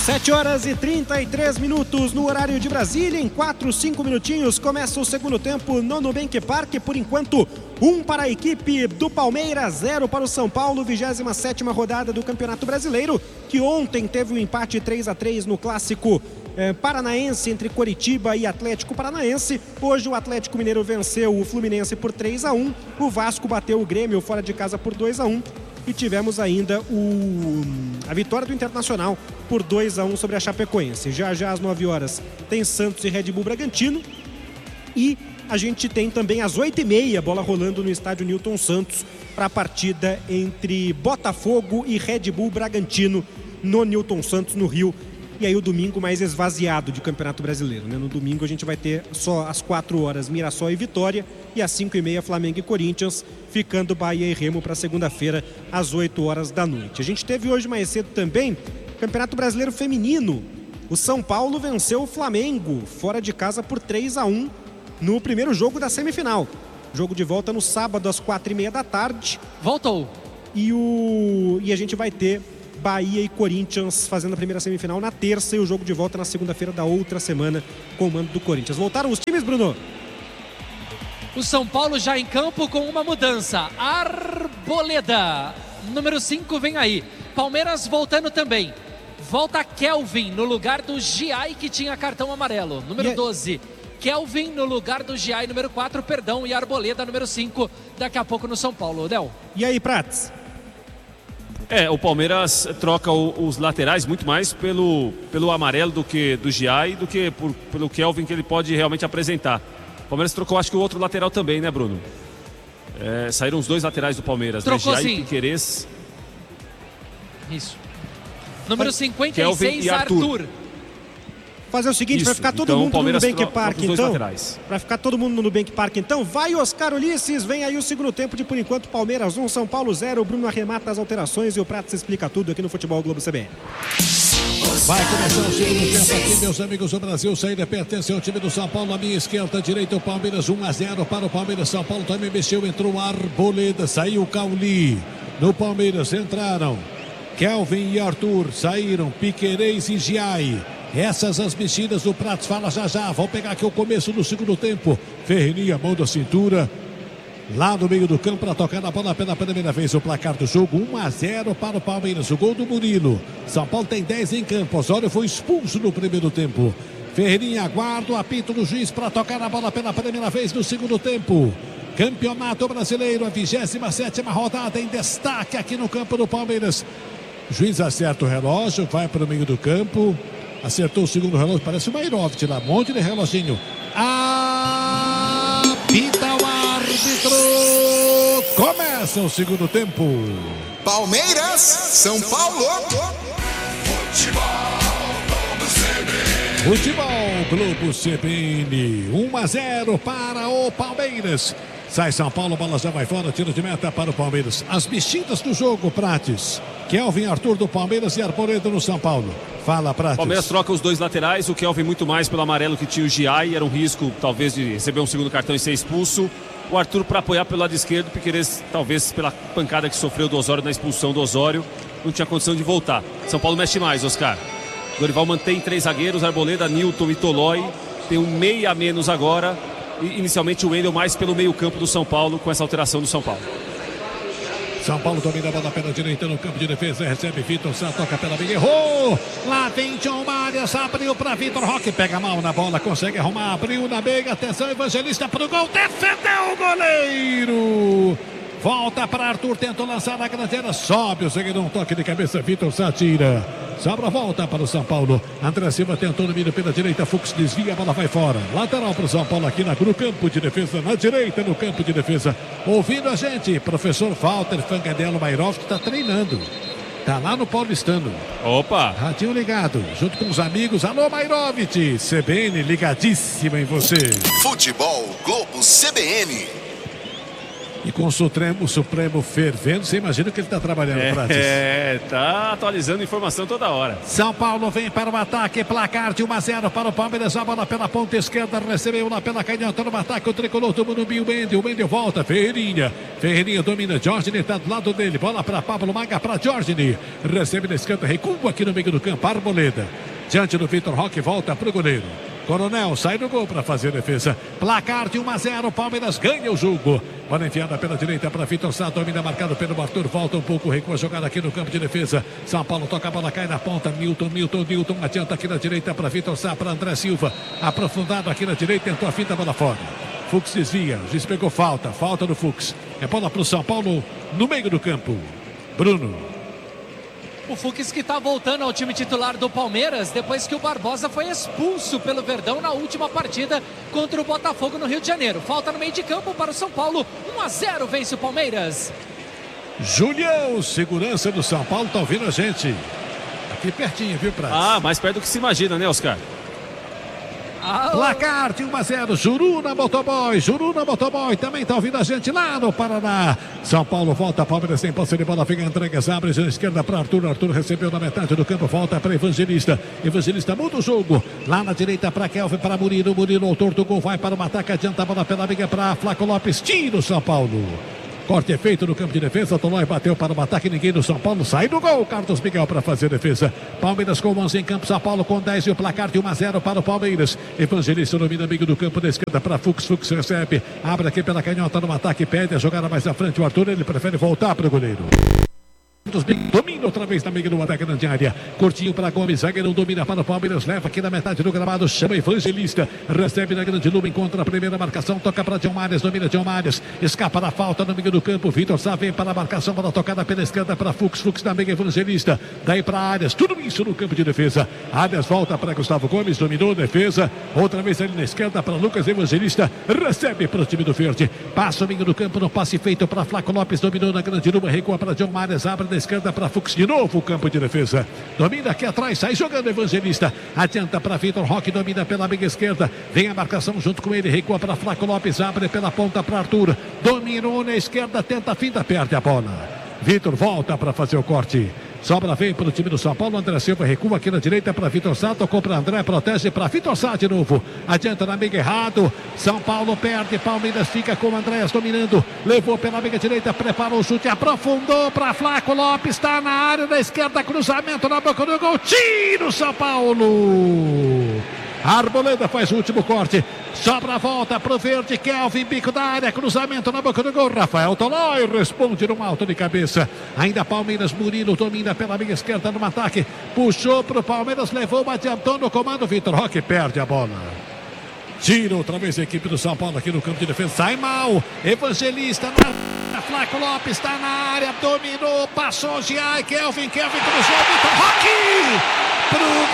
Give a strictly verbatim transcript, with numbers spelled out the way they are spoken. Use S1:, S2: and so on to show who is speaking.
S1: sete horas e trinta e três minutos no horário de Brasília. Em quatro, cinco minutinhos começa o segundo tempo no Nubank Park. Por enquanto, um para a equipe do Palmeiras, zero para o São Paulo. vigésima sétima rodada do Campeonato Brasileiro, que ontem teve um empate três a três no clássico eh, paranaense entre Coritiba e Atlético Paranaense. Hoje o Atlético Mineiro venceu o Fluminense por três a um. O Vasco bateu o Grêmio fora de casa por dois a um. E tivemos ainda o, a vitória do Internacional por dois a um sobre a Chapecoense. Já já às nove horas tem Santos e Red Bull Bragantino. E a gente tem também às oito e meia bola rolando no estádio Newton Santos para a partida entre Botafogo e Red Bull Bragantino no Newton Santos, no Rio. E aí o domingo mais esvaziado de Campeonato Brasileiro, né? No domingo a gente vai ter só às quatro horas Mirassol e Vitória e às cinco e meia Flamengo e Corinthians, ficando Bahia e Remo para segunda-feira às oito horas da noite. A gente teve hoje mais cedo também Campeonato Brasileiro Feminino. O São Paulo venceu o Flamengo fora de casa por três a um no primeiro jogo da semifinal. Jogo de volta no sábado às quatro e meia da tarde.
S2: Voltou.
S1: E, o... e a gente vai ter Bahia e Corinthians fazendo a primeira semifinal na terça e o jogo de volta na segunda-feira da outra semana com o mando do Corinthians. Voltaram os times, Bruno?
S2: O São Paulo já em campo com uma mudança. Arboleda, número cinco, vem aí. Palmeiras voltando também. Volta Kelvin no lugar do Giai, que tinha cartão amarelo. Número
S1: yeah.
S2: doze. Kelvin no lugar do Giai, número quatro, perdão. E Arboleda, número cinco, daqui a pouco no São Paulo. Del.
S1: E aí, Prats?
S3: É, o Palmeiras troca o, os laterais muito mais pelo, pelo amarelo do que do Giai, do que por, pelo Kelvin que ele pode realmente apresentar. O Palmeiras trocou, acho que o outro lateral também, né, Bruno? É, saíram os dois laterais do Palmeiras,
S2: trocou,
S3: né? Giai
S2: sim.
S3: e Piquerez.
S2: Isso. Número cinquenta e
S3: Kelvin
S2: seis,
S3: e Arthur.
S2: Arthur.
S1: Fazer o seguinte,
S3: Isso,
S1: vai ficar todo
S3: então,
S1: mundo no Nubank
S3: tro-
S1: Park, então. Vai ficar todo mundo no Nubank Park, então. Vai, Oscar Ulisses, vem aí o segundo tempo de, por enquanto, Palmeiras um, São Paulo zero. O Bruno arremata as alterações e o Prato explica tudo aqui no Futebol Globo C B N.
S4: Vai começar o segundo tempo aqui, meus amigos do Brasil. Saída pertence ao time do São Paulo. Na minha esquerda, direita, o Palmeiras um a zero para o Palmeiras. São Paulo também mexeu, entrou o Arboleda, saiu o Cauli. No Palmeiras entraram Kelvin e Arthur, saíram Piquerez e Giai. Essas as mexidas do Pratos, fala já já. Vão pegar aqui o começo do segundo tempo. Ferreirinha, mão da cintura. Lá no meio do campo para tocar na bola pela primeira vez. O placar do jogo um a zero para o Palmeiras. O gol do Murilo. São Paulo tem dez em campo. Osório foi expulso no primeiro tempo. Ferreirinha aguarda o apito do juiz para tocar na bola pela primeira vez no segundo tempo. Campeonato Brasileiro, a vigésima sétima rodada em destaque aqui no campo do Palmeiras. O juiz acerta o relógio, vai para o meio do campo. Acertou o segundo relógio, parece o Mairovit lá, um monte de reloginho. Apita o árbitro. Começa o segundo tempo.
S5: Palmeiras, São Paulo.
S4: Futebol Globo C B N. um a zero para o Palmeiras. Sai São Paulo, bola já vai fora, tiro de meta para o Palmeiras. As mexidas do jogo, Prates. Kelvin, Arthur do Palmeiras e Arboleda no São Paulo. Fala, Prates.
S3: O Palmeiras troca os dois laterais, o Kelvin muito mais pelo amarelo que tinha o Giai, era um risco talvez de receber um segundo cartão e ser expulso. O Arthur para apoiar pelo lado esquerdo, Piquerez talvez pela pancada que sofreu do Osório na expulsão do Osório, não tinha condição de voltar. São Paulo mexe mais, Oscar. Dorival mantém três zagueiros, Arboleda, Nilton e Tolói, tem um meia a menos agora. E inicialmente o Wendel mais pelo meio campo do São Paulo, com essa alteração do São Paulo.
S4: São Paulo domina a bola pela direita no campo de defesa, recebe Vitor Sá, toca pela meia, errou! Lá vem John Marias, abriu para Vitor Roque, pega mal na bola, consegue arrumar, abriu na meia, atenção, Evangelista pro gol, defendeu o goleiro! Volta para Arthur, tentou lançar na grande área, sobe o zagueiro, um toque de cabeça, Vitor Sá tira. Sobra, volta para o São Paulo. André Silva tentou no meio pela direita. Fux desvia, a bola vai fora. Lateral para o São Paulo aqui na, no campo de defesa. Na direita, no campo de defesa. Ouvindo a gente, professor Walter Fangadelo Mairovski está treinando. Tá lá no Paulistano.
S3: Opa!
S4: Radinho ligado, junto com os amigos. Alô, Mairovich. C B N ligadíssima em você.
S5: Futebol Globo C B N.
S4: E com o Supremo, o Supremo fervendo, você imagina que ele está trabalhando,
S3: é,
S4: Prates.
S3: É, tá atualizando informação toda hora.
S4: São Paulo vem para o ataque, placar de um a zero para o Palmeiras, a bola pela ponta esquerda, recebeu lá pela canhota no ataque, o tricolor do Morumbi, o Wendel, o Wendel volta, Ferreirinha, Ferreirinha domina, Jorginho está do lado dele, bola para Pablo Maga, para Jorginho, recebe na esquerda, recua aqui no meio do campo, Arboleda, diante do Vitor Roque, volta para o goleiro. Coronel sai do gol para fazer defesa. Placar de um a zero. Palmeiras ganha o jogo. Bola enfiada pela direita para Vitor Sá. Domina marcado pelo Arthur. Volta um pouco. Recua jogada aqui no campo de defesa. São Paulo toca a bola, cai na ponta. Milton, Milton, Milton. Adianta aqui na direita para Vitor Sá. Para André Silva. Aprofundado aqui na direita. Tentou a fita, a bola fora. Fux desvia. O juiz pegou falta. Falta do Fux. É bola para o São Paulo no meio do campo. Bruno.
S2: O Fux que está voltando ao time titular do Palmeiras depois que o Barbosa foi expulso pelo Verdão na última partida contra o Botafogo no Rio de Janeiro. Falta no meio de campo para o São Paulo. um a zero vence o Palmeiras.
S4: Julião, segurança do São Paulo, tá ouvindo a gente? Aqui pertinho, viu, Prates?
S3: Ah, mais perto do que se imagina, né, Oscar?
S4: Ah, placar de um a zero, Juruna Motoboy, Juruna Motoboy também tá ouvindo a gente lá no Paraná. São Paulo volta, Palmeiras sem posse de bola, fica entregas, abre na esquerda para Arthur, Arthur recebeu na metade do campo, volta para Evangelista, Evangelista muda o jogo, lá na direita para Kelvin, para Murilo, Murilo, autor do gol, vai para o ataque, adianta a bola pela amiga para Flaco Lopes, tira o São Paulo. Corte é feito no campo de defesa. Tolói bateu para o ataque. Ninguém do São Paulo. Sai do gol. Carlos Miguel para fazer defesa. Palmeiras com onze em campo. São Paulo com dez. E o placar de um a zero para o Palmeiras. Evangelista domina amigo do campo da esquerda para Fux. Fux recebe. Abre aqui pela canhota no ataque. Pede a jogada mais à frente. O Arthur ele prefere voltar para o goleiro. Domina outra vez na meia do ataque grande área. Curtinho para Gomes, zagueiro domina para o Palmeiras, leva aqui na metade do gramado, chama Evangelista, recebe na grande luva, encontra a primeira marcação, toca para John Marias, domina John Marias, escapa da falta no meio do campo, Vitor Sá vem para a marcação, bola tocada pela esquerda para Fux, Fux na meia Evangelista, daí para Arias, tudo isso no campo de defesa. Arias volta para Gustavo Gomes, dominou a defesa, outra vez ali na esquerda para Lucas Evangelista, recebe para o time do Verde, passa o meio do campo no passe feito para Flaco Lopes, dominou na grande luva, recua para John Marias, abre na esquerda para Fux, de novo o campo de defesa, domina aqui atrás, sai jogando Evangelista, adianta para Vitor Roque, domina pela meia esquerda, vem a marcação junto com ele, recua para Flaco Lopes, abre pela ponta para Arthur, dominou na esquerda, tenta a finta, perde a bola, Vitor volta para fazer o corte. Sobra vem para o time do São Paulo. André Silva recua aqui na direita para Vitor Sá. Tocou para André, protege para Vitor Sá de novo. Adianta na meia errado. São Paulo perde. Palmeiras fica com o Andréas dominando. Levou pela meia direita, preparou o chute, aprofundou para Flaco Lopes. Está na área da esquerda, cruzamento na boca do gol. Tira o São Paulo. Arboleda faz o último corte. Sobra a volta pro Verde. Kelvin, bico da área. Cruzamento na boca do gol. Rafael Tolói responde num alto de cabeça. Ainda Palmeiras. Murilo domina pela meia esquerda no ataque. Puxou pro Palmeiras. Levou, adiantou no comando. Vitor Roque perde a bola. Tira outra vez a equipe do São Paulo aqui no campo de defesa. Sai mal. Evangelista na Flaco Lopes está na área. Dominou. Passou. Giai. Kelvin. Kelvin cruzou. Vitor Roque pro